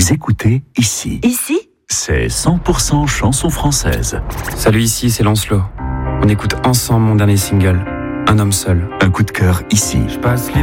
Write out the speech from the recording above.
Vous écoutez Ici. Ici ? C'est 100% chanson française. Salut, ici c'est Lancelot. On écoute ensemble mon dernier single, Un homme seul. Un coup de cœur ici. Je passe les